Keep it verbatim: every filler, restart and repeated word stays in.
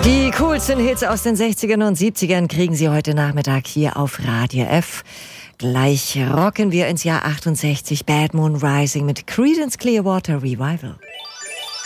Die coolsten Hits aus den sechzigern und siebzigern kriegen Sie heute Nachmittag hier auf Radio F. Gleich rocken wir ins Jahr achtundsechzig. Bad Moon Rising mit Creedence Clearwater Revival.